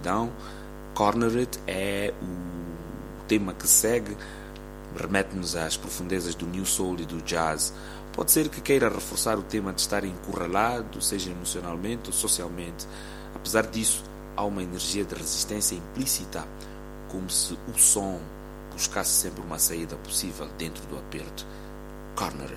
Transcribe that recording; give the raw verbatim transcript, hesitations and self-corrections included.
solidão. Cornered é o tema que segue, remete-nos às profundezas do New Soul e do Jazz. Pode ser que queira reforçar o tema de estar encurralado, seja emocionalmente ou socialmente. Apesar disso, há uma energia de resistência implícita, como se o som buscasse sempre uma saída possível dentro do aperto. Cornered.